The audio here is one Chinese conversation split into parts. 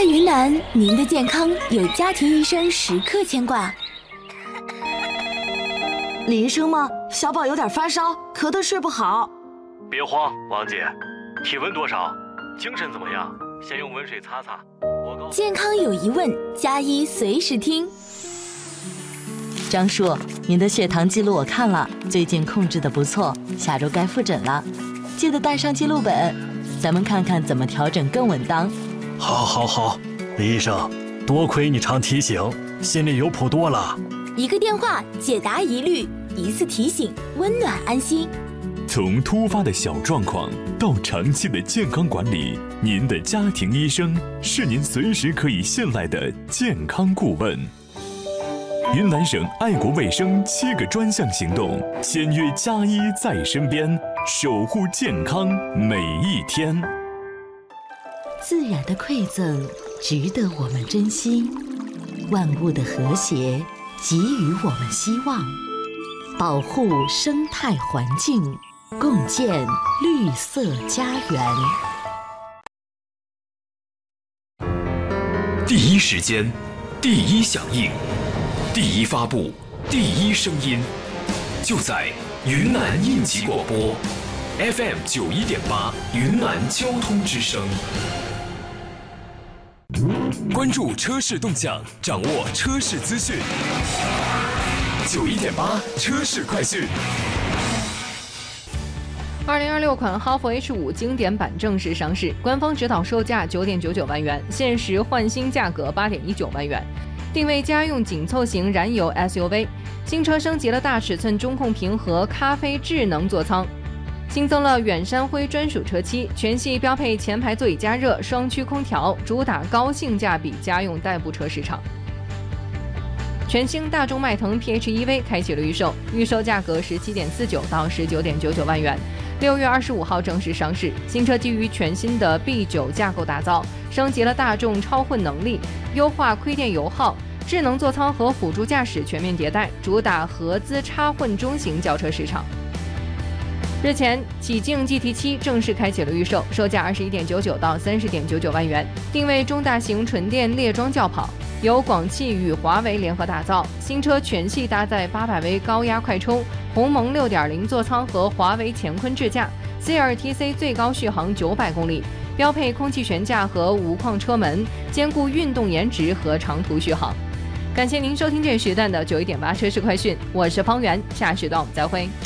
云南，您的健康有家庭医生时刻牵挂。 李医生吗？小宝有点发烧，咳得睡不好。 别慌，王姐，体温多少？精神怎么样？先用温水擦擦。 健康有疑问，加医随时听。 张叔，您的血糖记录我看了，最近控制得不错，下周该复诊了，记得带上记录本，咱们看看怎么调整更稳当。 好，李医生，多亏你常提醒，心里有谱多了。 一个电话解答疑虑，一次提醒温暖安心。 从突发的小状况到长期的健康管理，您的家庭医生是您随时可以信赖的健康顾问。云南省爱国卫生7个专项行动，签约加医在身边，守护健康每一天。 自然的馈赠值得我们珍惜，万物的和谐给予我们希望，保护生态环境，共建绿色家园。 第一时间，第一响应，第一发布，第一声音，就在云南应急广播 FM 91.8云南交通之声。关注车市动向，掌握车市资讯。91.8车市快讯。 2026款哈弗 H5 经典版正式上市，官方指导售价9.99万元，限时换新价格8.19万元，定位家用紧凑型燃油 SUV。新车升级了大尺寸中控屏和咖啡智能座舱，新增了远山灰专属车漆，全系标配前排座椅加热、双区空调，主打高性价比家用代步车市场。全新大众迈腾 PHEV 开启了预售，预售价格17.49到19.99万元，6月25号正式上市。新车基于全新的 B9 架构打造，升级了大众超混能力，优化亏电油耗，智能座舱和辅助驾驶全面迭代，主打合资插混中型轿车市场。日前，启境 GT7 正式开启了预售，售价21.99到30.99万元，定位中大型纯电列装轿跑，由广汽与华为联合打造。新车全系搭载800V 高压快充、鸿蒙 6.0 座舱和华为乾坤智驾 ，CLTC 最高续航900公里，标配空气悬架和无框车门，兼顾运动颜值和长途续航。感谢您收听这时段的91.8车市快讯，我是方圆，下时段我们再会。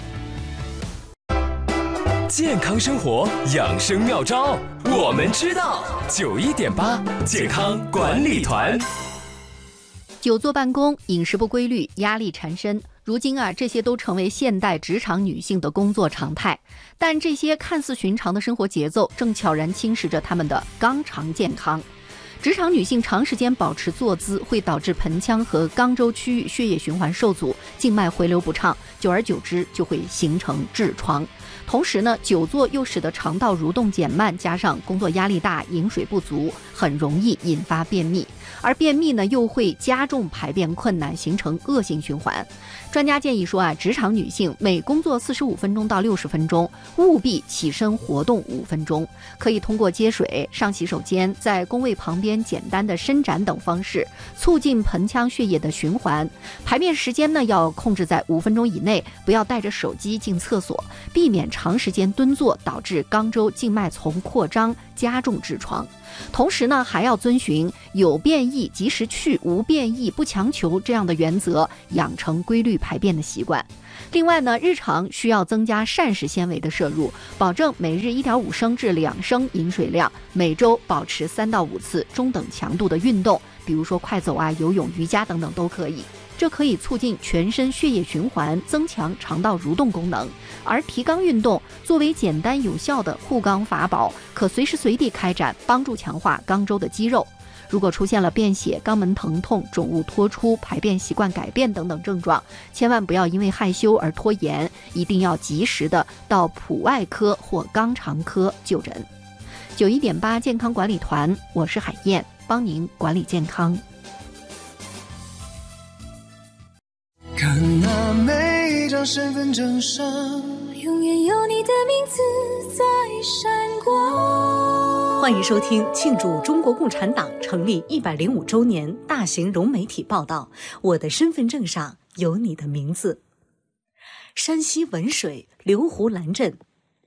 健康生活养生妙招，我们知道。91.8健康管理团。 久坐办公、饮食不规律、压力缠身，如今这些都成为现代职场女性的工作常态。但这些看似寻常的生活节奏，正悄然侵蚀着她们的肛肠健康。职场女性长时间保持坐姿，会导致盆腔和肛周区域血液循环受阻，静脉回流不畅，久而久之就会形成痔疮。同时呢，久坐又使得肠道蠕动减慢，加上工作压力大、饮水不足，很容易引发便秘。而便秘呢，又会加重排便困难，形成恶性循环。专家建议说职场女性每工作45分钟到60分钟，务必起身活动5分钟，可以通过接水、上洗手间、在工位旁边简单的伸展等方式，促进盆腔血液的循环。排便时间呢，要控制在5分钟以内，不要带着手机进厕所，避免长时间蹲坐导致肛周静脉丛扩张，加重痔疮。同时呢，还要遵循有便意及时去，无便意不强求这样的原则，养成规律排便的习惯。另外呢，日常需要增加膳食纤维的摄入，保证每日1.5升至2升饮水量，每周保持3到5次中等强度的运动，比如说快走游泳、瑜伽等等都可以。这可以促进全身血液循环，增强肠道蠕动功能。而提肛运动作为简单有效的护肛法宝，可随时随地开展，帮助强化肛周的肌肉。如果出现了便血、肛门疼痛、肿物脱出、排便习惯改变等等症状，千万不要因为害羞而拖延，一定要及时的到普外科或肛肠科就诊。91.8健康管理团，我是海燕，帮您管理健康。 看那每一张身份证上， 永远有你的名字在闪光。 欢迎收听庆祝中国共产党成立105周年大型融媒体报道。我的身份证上有你的名字。山西文水刘胡兰镇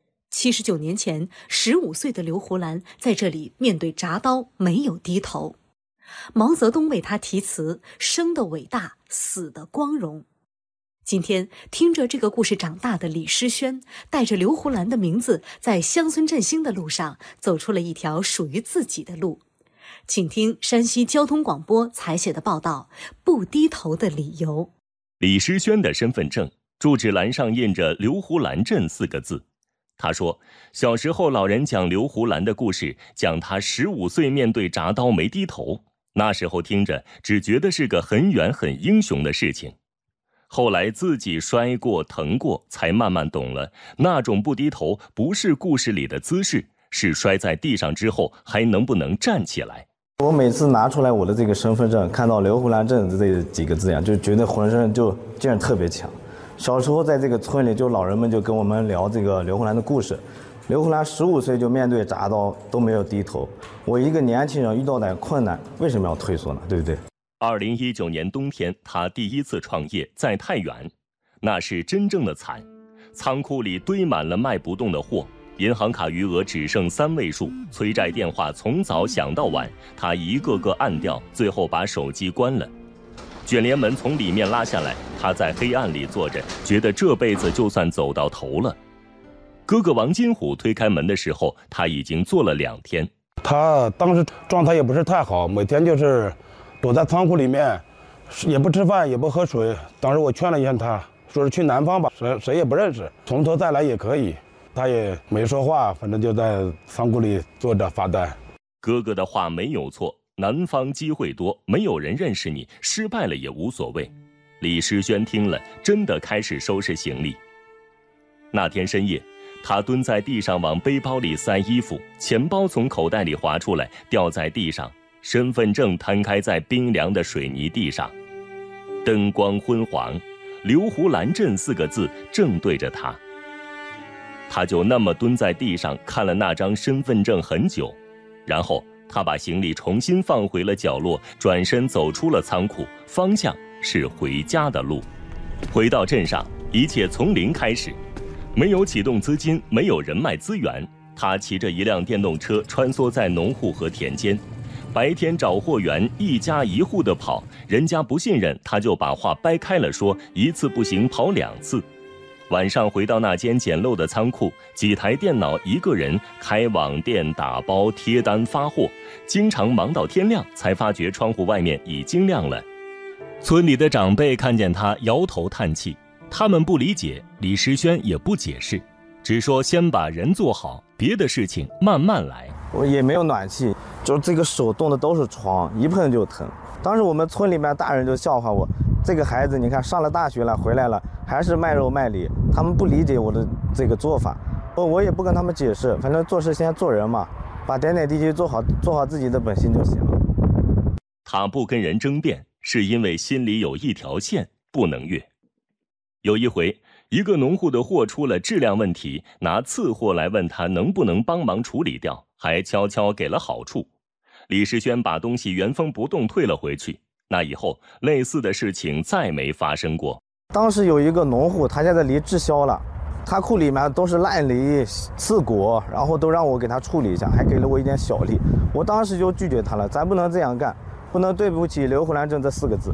，79年前，15岁的刘胡兰在这里面对铡刀没有低头。毛泽东为他题词：生的伟大，死的光荣。今天听着这个故事长大的李诗轩，带着刘胡兰的名字，在乡村振兴的路上走出了一条属于自己的路。请听山西交通广播采写的报道：不低头的理由。 李诗轩的身份证住址栏上印着刘胡兰镇4个字。他说，小时候老人讲刘胡兰的故事，讲他15岁面对铡刀没低头，那时候听着只觉得是个很远很英雄的事情。后来自己摔过疼过，才慢慢懂了，那种不低头不是故事里的姿势，是摔在地上之后还能不能站起来。 我每次拿出来我的这个身份证，看到刘胡兰镇这几个字呀，就觉得浑身就劲儿特别强。小时候在这个村里，就老人们就跟我们聊这个刘胡兰的故事。刘胡兰15岁就面对铡刀都没有低头，我一个年轻人遇到点困难，为什么要退缩呢？对不对 ？2019年冬天，他第一次创业在太原，那是真正的惨。仓库里堆满了卖不动的货，银行卡余额只剩3位数，催债电话从早响到晚，他一个个按掉，最后把手机关了。卷帘门从里面拉下来，他在黑暗里坐着，觉得这辈子就算走到头了。哥哥王金虎推开门的时候，他已经坐了2天。 他当时状态也不是太好，每天就是躲在仓库里面，也不吃饭，也不喝水。当时我劝了一下他，说是去南方吧，谁也不认识，从头再来也可以。他也没说话，反正就在仓库里坐着发呆。 哥哥的话没有错，南方机会多，没有人认识你，失败了也无所谓。李诗轩听了，真的开始收拾行李。那天深夜，他蹲在地上往背包里塞衣服，钱包从口袋里滑出来，掉在地上。身份证摊开在冰凉的水泥地上，灯光昏黄，刘胡兰镇4个字正对着他。他就那么蹲在地上看了那张身份证很久，然后他把行李重新放回了角落，转身走出了仓库，方向是回家的路。回到镇上，一切从零开始，没有启动资金，没有人脉资源，他骑着一辆电动车穿梭在农户和田间。白天找货源，一家一户的跑，人家不信任，他就把话掰开了说，一次不行跑2次。晚上回到那间简陋的仓库，几台电脑，一个人开网店、打包、贴单、发货，经常忙到天亮，才发觉窗户外面已经亮了。村里的长辈看见他摇头叹气，他们不理解，李诗轩也不解释，只说先把人做好，别的事情慢慢来。 我也没有暖气，就是这个手冻的都是疮，一碰就疼。当时我们村里面大人就笑话我，这个孩子你看上了大学了，回来了还是卖肉卖梨，他们不理解我的这个做法，我也不跟他们解释，反正做事先做人嘛，把点点滴滴做好自己的本心就行了。 他不跟人争辩，是因为心里有一条线不能越。有一回，一个农户的货出了质量问题，拿次货来问他能不能帮忙处理掉，还悄悄给了好处。李诗轩把东西原封不动退了回去。那以后，类似的事情再没发生过。 当时有一个农户，他家的梨滞销了，他库里面都是烂梨、刺果，然后都让我给他处理一下，还给了我一点小利。我当时就拒绝他了，咱不能这样干，不能对不起刘胡兰镇这4个字。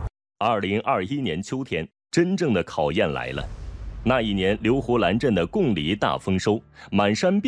2021年秋天，真正的考验来了。那一年，刘胡兰镇的贡梨大丰收，满山遍